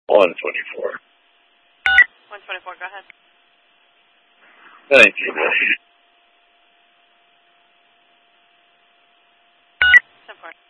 124. 124, go ahead. Thank you, Billy. 10-4.